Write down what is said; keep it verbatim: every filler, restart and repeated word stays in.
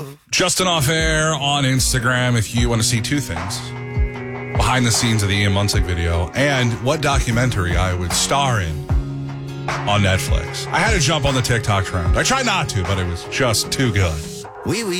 Justin Off Air on Instagram if you want to see two things. Behind the scenes of the Ian Munsick video and what documentary I would star in on Netflix. I had to jump on the TikTok trend. I tried not to, but it was just too good. Wee wee.